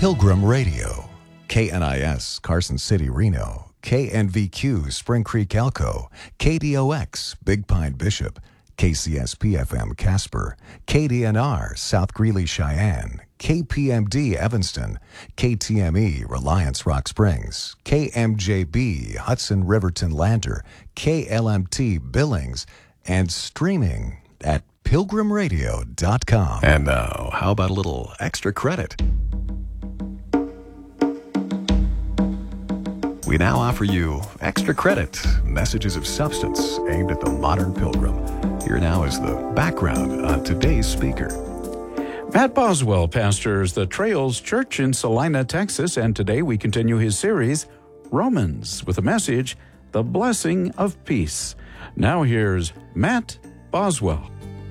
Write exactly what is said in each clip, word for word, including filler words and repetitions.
Pilgrim Radio, K N I S Carson City, Reno, K N V Q Spring Creek, Elko, K D O X Big Pine Bishop, K C S P F M Casper, K D N R South Greeley, Cheyenne, K P M D Evanston, K T M E Reliance Rock Springs, K M J B Hudson Riverton Lander, K L M T Billings, and streaming at pilgrim radio dot com. And now, how about a little extra credit? We now offer you Extra Credit, messages of substance aimed at the modern pilgrim. Here now is the background on today's speaker. Matt Boswell pastors the Trails Church in Salina, Texas, and today we continue his series, Romans, with a message, The Blessing of Peace. Now here's Matt Boswell.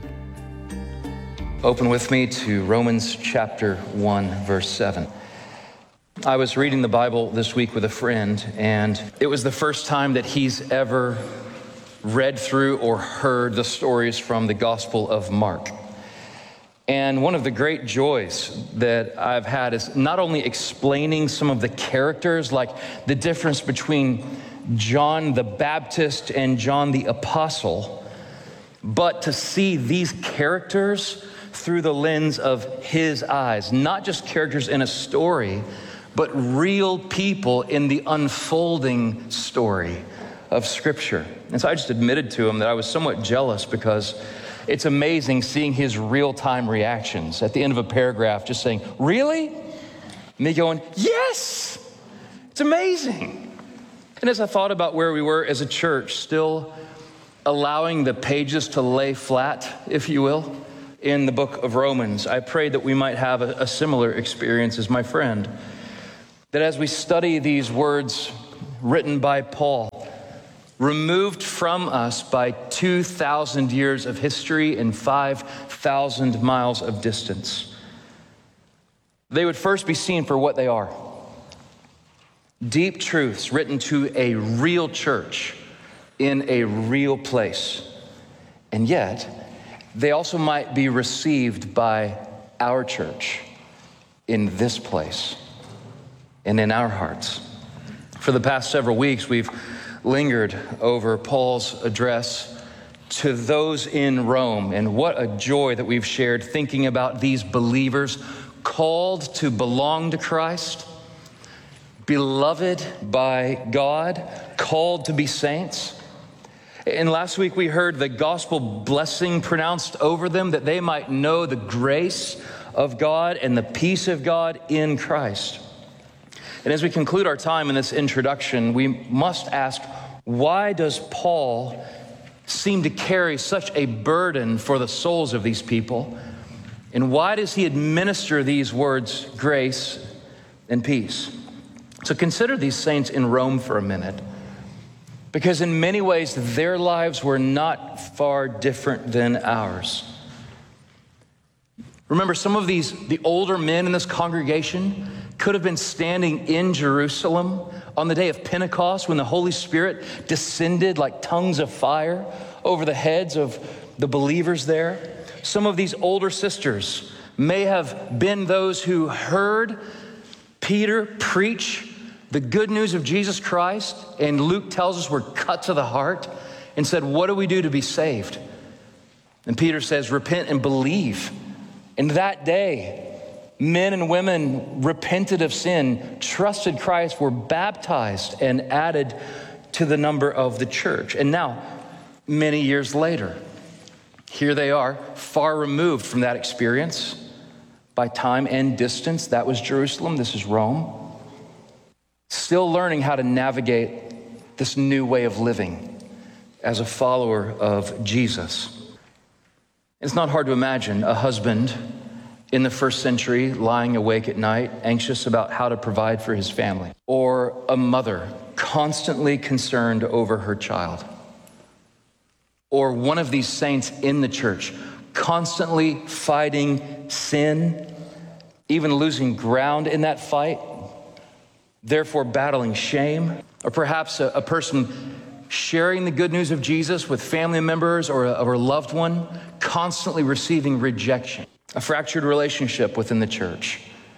Open with me to Romans chapter one, verse seven. I was reading the Bible this week with a friend, and it was the first time that he's ever read through or heard the stories from the Gospel of Mark. And one of the great joys that I've had is not only explaining some of the characters, like the difference between John the Baptist and John the Apostle, but to see these characters through the lens of his eyes, not just characters in a story, but real people in the unfolding story of Scripture. And so I just admitted to him that I was somewhat jealous because it's amazing seeing his real-time reactions at the end of a paragraph, just saying, "Really?" And me going, "Yes!" It's amazing. And as I thought about where we were as a church, still allowing the pages to lay flat, if you will, in the book of Romans, I prayed that we might have a, a similar experience as my friend. That as we study these words written by Paul, removed from us by two thousand years of history and five thousand miles of distance, they would first be seen for what they are. Deep truths written to a real church in a real place. And yet, they also might be received by our church in this place and in our hearts. For the past several weeks, we've lingered over Paul's address to those in Rome, and what a joy that we've shared thinking about these believers called to belong to Christ, beloved by God, called to be saints. And last week we heard the gospel blessing pronounced over them, that they might know the grace of God and the peace of God in Christ. And as we conclude our time in this introduction, we must ask, why does Paul seem to carry such a burden for the souls of these people? And why does he administer these words, grace and peace? So consider these saints in Rome for a minute, because in many ways, their lives were not far different than ours. Remember, some of these, the older men in this congregation could have been standing in Jerusalem on the day of Pentecost when the Holy Spirit descended like tongues of fire over the heads of the believers there. Some of these older sisters may have been those who heard Peter preach the good news of Jesus Christ, and Luke tells us were cut to the heart and said, "What do we do to be saved?" And Peter says, "Repent and believe." And that day, men and women repented of sin, trusted Christ, were baptized, and added to the number of the church. And now, many years later, here they are, far removed from that experience by time and distance. That was Jerusalem, this is Rome. Still learning how to navigate this new way of living as a follower of Jesus. It's not hard to imagine a husband in the first century lying awake at night, anxious about how to provide for his family, or a mother constantly concerned over her child, or one of these saints in the church constantly fighting sin, even losing ground in that fight, therefore battling shame, or perhaps a, a person sharing the good news of Jesus with family members or a, or a loved one, constantly receiving rejection, a fractured relationship within the church,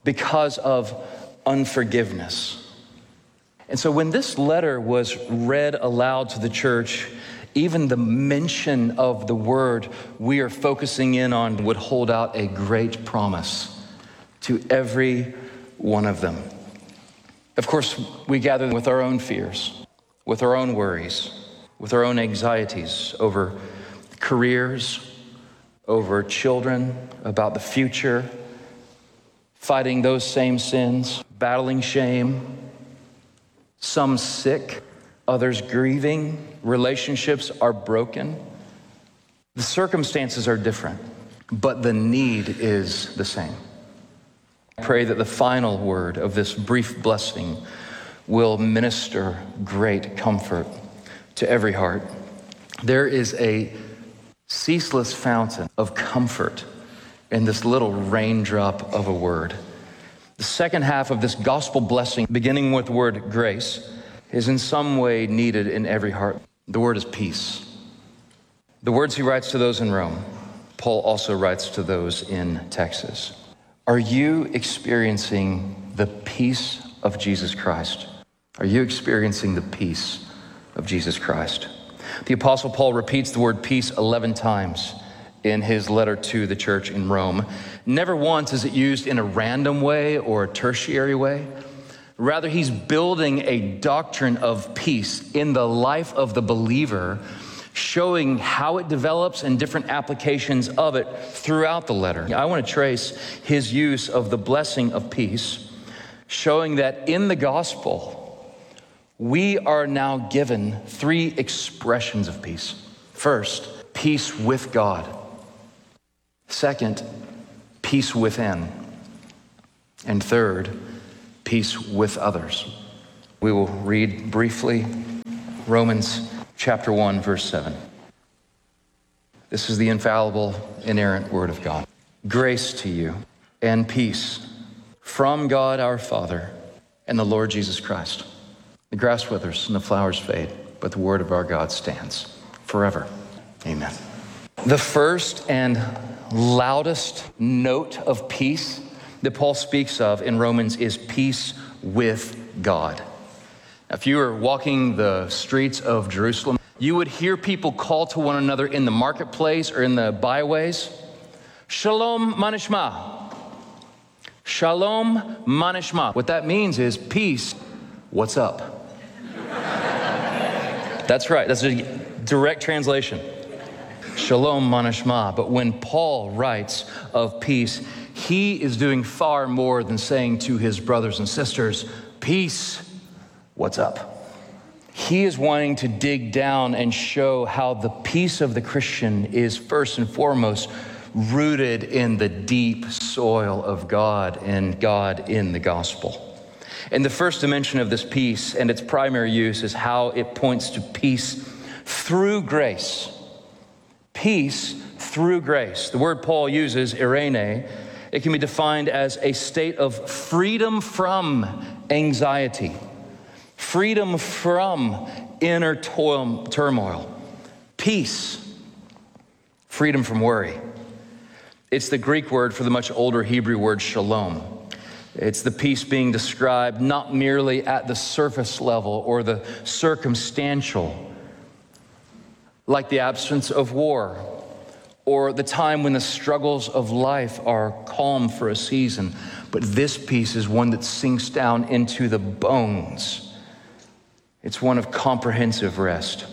because of unforgiveness. And so when this letter was read aloud to the church, even the mention of the word we are focusing in on would hold out a great promise to every one of them. Of course, we gather with our own fears, with our own worries, with our own anxieties over careers, over children, about the future, fighting those same sins, battling shame, some sick, others grieving, relationships are broken. The circumstances are different, but the need is the same. I pray that the final word of this brief blessing will minister great comfort to every heart. There is a ceaseless fountain of comfort in this little raindrop of a word. The second half of this gospel blessing, beginning with the word grace, is in some way needed in every heart. The word is peace. The words he writes to those in Rome, Paul also writes to those in Texas. Are you experiencing the peace of Jesus Christ? Are you experiencing the peace of Jesus Christ? The Apostle Paul repeats the word peace eleven times in his letter to the church in Rome. Never once is it used in a random way or a tertiary way. Rather, he's building a doctrine of peace in the life of the believer, showing how it develops and different applications of it throughout the letter. I want to trace his use of the blessing of peace, showing that in the gospel, we are now given three expressions of peace. First, peace with God. Second, peace within. And third, peace with others. We will read briefly Romans chapter one, verse seven. This is the infallible, inerrant word of God. Grace to you and peace from God our Father and the Lord Jesus Christ. The grass withers and the flowers fade, but the word of our God stands forever. Amen. The first and loudest note of peace that Paul speaks of in Romans is peace with God. Now, if you were walking the streets of Jerusalem, you would hear people call to one another in the marketplace or in the byways, Shalom manishma. Shalom manishma. What that means is peace, what's up? That's right, that's a direct translation. Shalom manishma. But when Paul writes of peace, he is doing far more than saying to his brothers and sisters, peace, what's up? He is wanting to dig down and show how the peace of the Christian is first and foremost rooted in the deep soil of God and God in the gospel. And the first dimension of this peace and its primary use is how it points to peace through grace. Peace through grace. The word Paul uses, eirene, it can be defined as a state of freedom from anxiety, freedom from inner toil, turmoil, peace, freedom from worry. It's the Greek word for the much older Hebrew word shalom. It's the peace being described not merely at the surface level or the circumstantial, like the absence of war or the time when the struggles of life are calm for a season. But this peace is one that sinks down into the bones. It's one of comprehensive rest.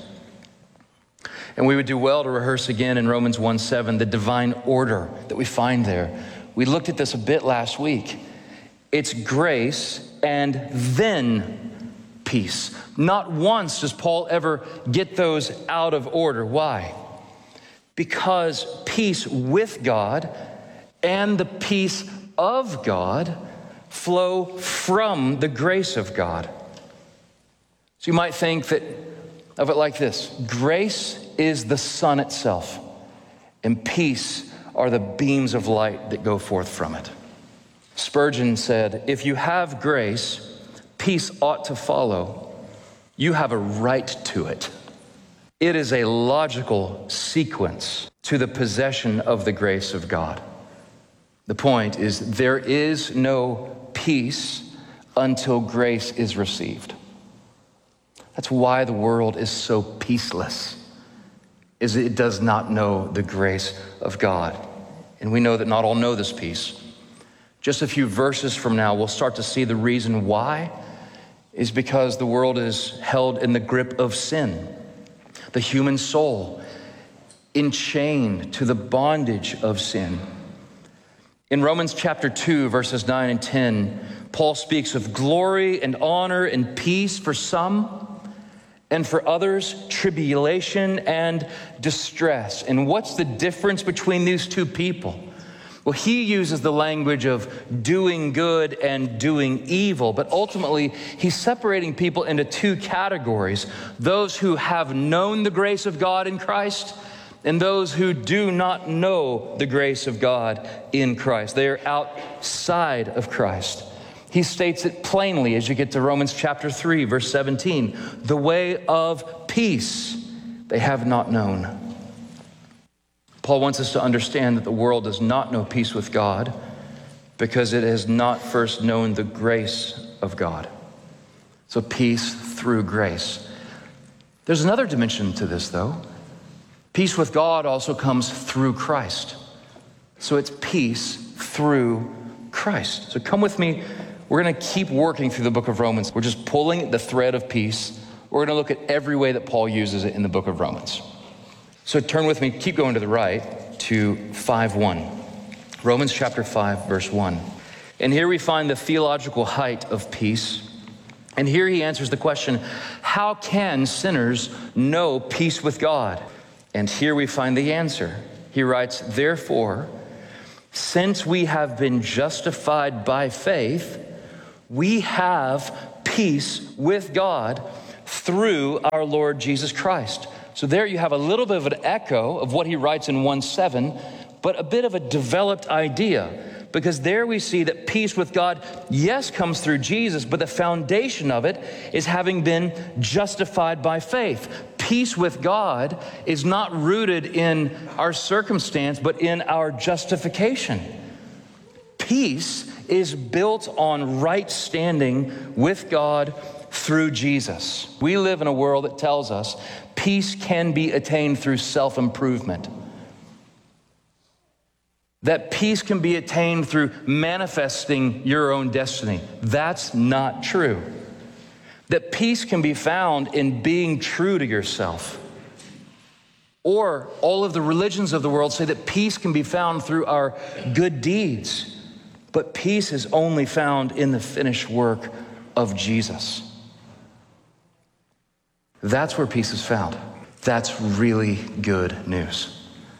And we would do well to rehearse again in Romans one seven, the divine order that we find there. We looked at this a bit last week. It's grace and then peace. Not once does Paul ever get those out of order. Why? Because peace with God and the peace of God flow from the grace of God. So you might think that of it like this. Grace is the sun itself, and peace are the beams of light that go forth from it. Spurgeon said, if you have grace, peace ought to follow. You have a right to it. It is a logical sequence to the possession of the grace of God. The point is, there is no peace until grace is received. That's why the world is so peaceless, is it does not know the grace of God. And we know that not all know this peace. Just a few verses from now, we'll start to see the reason why is because the world is held in the grip of sin. The human soul enchained to the bondage of sin. In Romans chapter two, verses nine and ten, Paul speaks of glory and honor and peace for some, and for others, tribulation and distress. And what's the difference between these two people? Well, he uses the language of doing good and doing evil, but ultimately he's separating people into two categories: those who have known the grace of God in Christ and those who do not know the grace of God in Christ. They are outside of Christ. He states it plainly as you get to Romans chapter three, verse seventeen. The way of peace they have not known. Paul wants us to understand that the world does not know peace with God because it has not first known the grace of God. So peace through grace. There's another dimension to this, though. Peace with God also comes through Christ. So it's peace through Christ. So come with me. We're going to keep working through the book of Romans. We're just pulling the thread of peace. We're going to look at every way that Paul uses it in the book of Romans. So turn with me, keep going to the right, to five one. Romans chapter five, verse one. And here we find the theological height of peace. And here he answers the question, how can sinners know peace with God? And here we find the answer. He writes, therefore, since we have been justified by faith, we have peace with God through our Lord Jesus Christ. So there you have a little bit of an echo of what he writes in one seven, but a bit of a developed idea. Because there we see that peace with God, yes, comes through Jesus, but the foundation of it is having been justified by faith. Peace with God is not rooted in our circumstance, but in our justification. Peace is built on right standing with God through Jesus. We live in a world that tells us peace can be attained through self-improvement. That peace can be attained through manifesting your own destiny. That's not true. That peace can be found in being true to yourself. Or all of the religions of the world say that peace can be found through our good deeds. But peace is only found in the finished work of Jesus. That's where peace is found. That's really good news.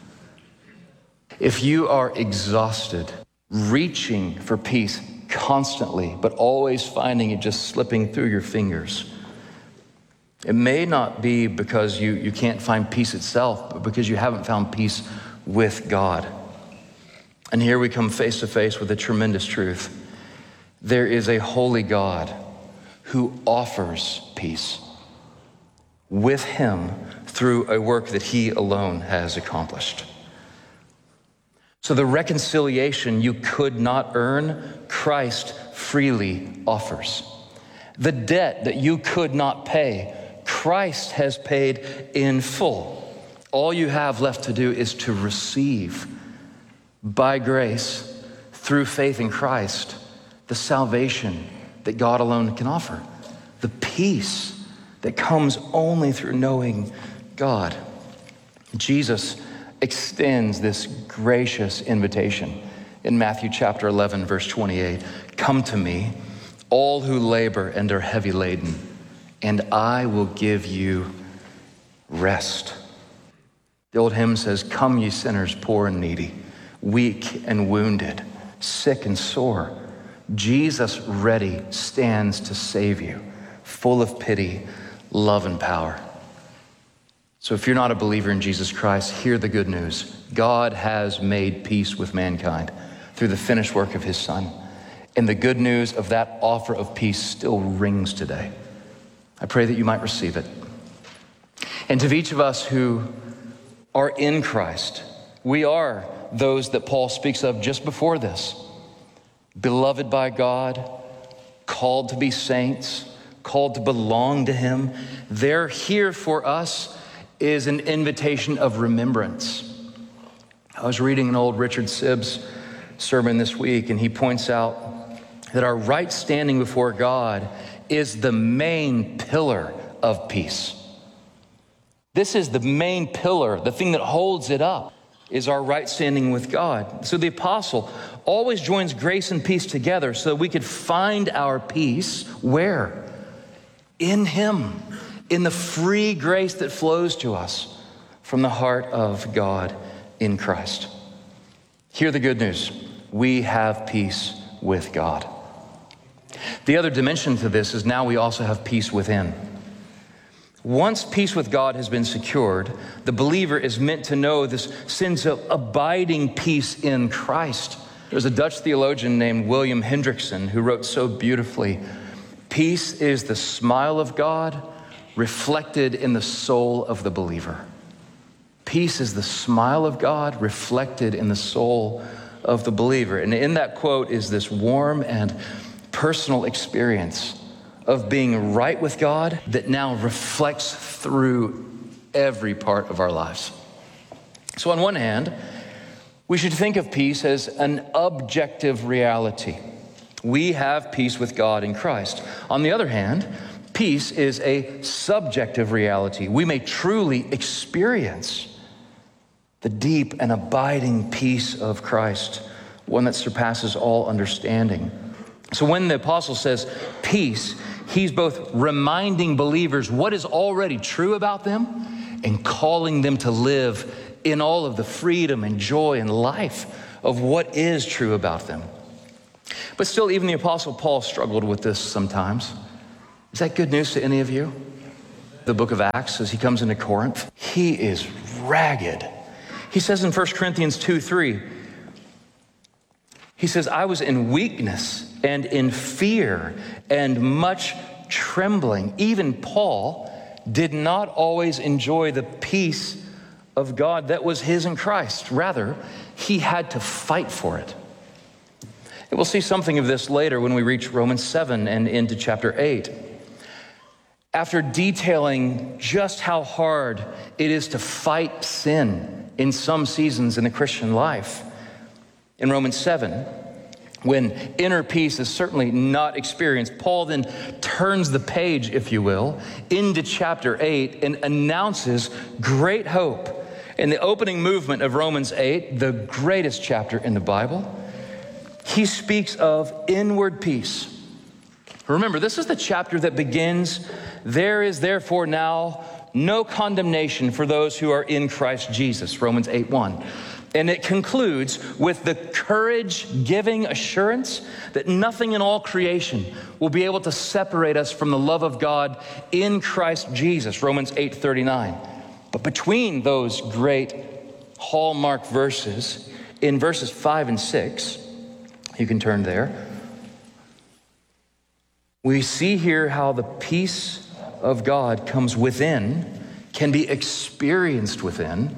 If you are exhausted, reaching for peace constantly, but always finding it just slipping through your fingers, it may not be because you, you can't find peace itself, but because you haven't found peace with God. And here we come face to face with a tremendous truth. There is a holy God who offers peace with him through a work that he alone has accomplished. So the reconciliation you could not earn, Christ freely offers. The debt that you could not pay, Christ has paid in full. All you have left to do is to receive by grace through faith in Christ the salvation that God alone can offer, the peace that comes only through knowing God. Jesus extends this gracious invitation in Matthew chapter eleven, verse twenty-eight. Come to me, all who labor and are heavy laden, and I will give you rest. The old hymn says, come ye sinners, poor and needy, weak and wounded, sick and sore. Jesus ready stands to save you, full of pity, love, and power. So if you're not a believer in Jesus Christ, hear the good news. God has made peace with mankind through the finished work of his Son. And the good news of that offer of peace still rings today. I pray that you might receive it. And to each of us who are in Christ, we are those that Paul speaks of just before this. Beloved by God, called to be saints, called to belong to him. They're here for us is an invitation of remembrance. I was reading an old Richard Sibbes sermon this week, and he points out that our right standing before God is the main pillar of peace. This is the main pillar, the thing that holds it up, is our right standing with God. So the apostle always joins grace and peace together so that we could find our peace where? In him, in the free grace that flows to us from the heart of God in Christ. Hear the good news. We have peace with God. The other dimension to this is now we also have peace within. Once peace with God has been secured, the believer is meant to know this sense of abiding peace in Christ. There's a Dutch theologian named William Hendrickson who wrote so beautifully, peace is the smile of God reflected in the soul of the believer. Peace is the smile of God reflected in the soul of the believer. And in that quote is this warm and personal experience of being right with God that now reflects through every part of our lives. So on one hand, we should think of peace as an objective reality. We have peace with God in Christ. On the other hand, peace is a subjective reality. We may truly experience the deep and abiding peace of Christ, one that surpasses all understanding. So when the apostle says peace, he's both reminding believers what is already true about them and calling them to live in all of the freedom and joy and life of what is true about them. But still, even the apostle Paul struggled with this sometimes. Is that good news to any of you? The book of Acts, as he comes into Corinth, he is ragged. He says in First Corinthians two three, he says, I was in weakness and in fear and much trembling. Even Paul did not always enjoy the peace of God that was his in Christ. Rather, he had to fight for it. And we'll see something of this later when we reach Romans seven and into chapter eight. After detailing just how hard it is to fight sin in some seasons in the Christian life, in Romans seven, when inner peace is certainly not experienced, Paul then turns the page, if you will, into chapter eight and announces great hope. In the opening movement of Romans eight, the greatest chapter in the Bible, he speaks of inward peace. Remember, this is the chapter that begins, there is therefore now no condemnation for those who are in Christ Jesus, Romans eight one. And it concludes with the courage-giving assurance that nothing in all creation will be able to separate us from the love of God in Christ Jesus, Romans eight thirty-nine. But between those great hallmark verses, in verses five and six, you can turn there, we see here how the peace of God comes within, can be experienced within.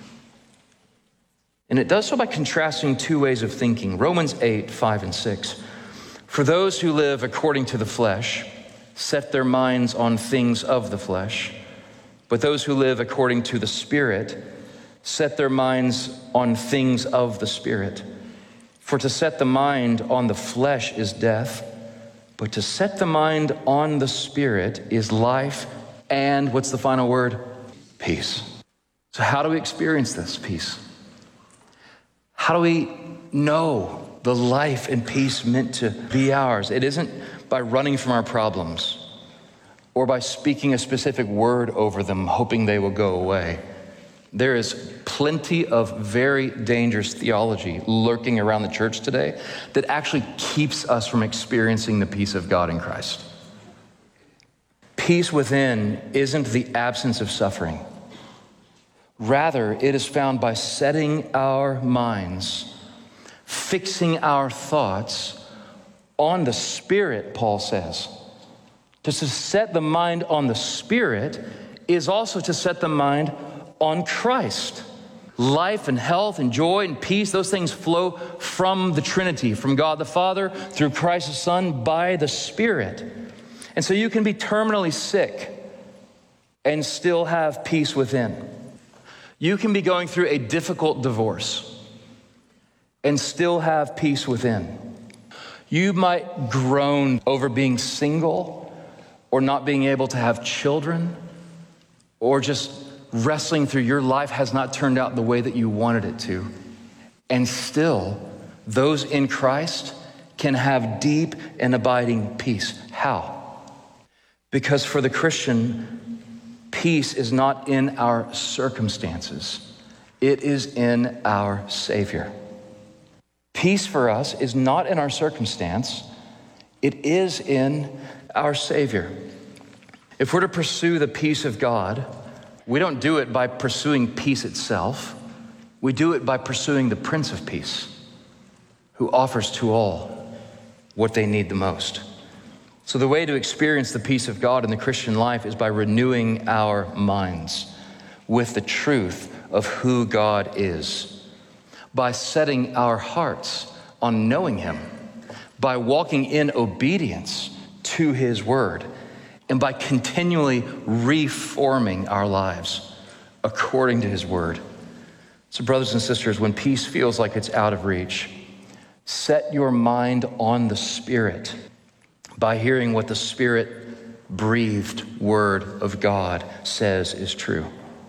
And it does so by contrasting two ways of thinking. Romans eight, five and six. For those who live according to the flesh set their minds on things of the flesh, but those who live according to the Spirit set their minds on things of the Spirit. For to set the mind on the flesh is death, but to set the mind on the Spirit is life and, what's the final word? Peace. So how do we experience this peace? How do we know the life and peace meant to be ours? It isn't by running from our problems or by speaking a specific word over them, hoping they will go away. There is plenty of very dangerous theology lurking around the church today that actually keeps us from experiencing the peace of God in Christ. Peace within isn't the absence of suffering. Rather, it is found by setting our minds, fixing our thoughts on the Spirit, Paul says. To set the mind on the Spirit is also to set the mind on Christ. Life and health and joy and peace, those things flow from the Trinity, from God the Father, through Christ the Son, by the Spirit. And so you can be terminally sick and still have peace within. You can be going through a difficult divorce and still have peace within. You might groan over being single or not being able to have children, or just wrestling through your life has not turned out the way that you wanted it to. And still, those in Christ can have deep and abiding peace. How? Because for the Christian, peace is not in our circumstances. It is in our Savior. Peace for us is not in our circumstance. It is in our Savior. If we're to pursue the peace of God, we don't do it by pursuing peace itself. We do it by pursuing the Prince of Peace, who offers to all what they need the most. So the way to experience the peace of God in the Christian life is by renewing our minds with the truth of who God is, by setting our hearts on knowing Him, by walking in obedience to His word, and by continually reforming our lives according to His word. So brothers and sisters, when peace feels like it's out of reach, set your mind on the Spirit by hearing what the Spirit-breathed word of God says is true.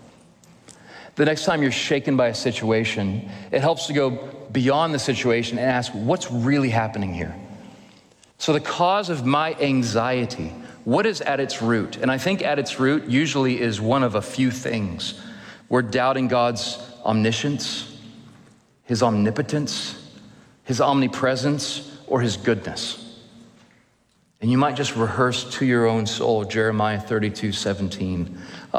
The next time you're shaken by a situation, it helps to go beyond the situation and ask, what's really happening here? So the cause of my anxiety, what is at its root? And I think at its root usually is one of a few things. We're doubting God's omniscience, His omnipotence, His omnipresence, or His goodness. And you might just rehearse to your own soul Jeremiah thirty-two seventeen.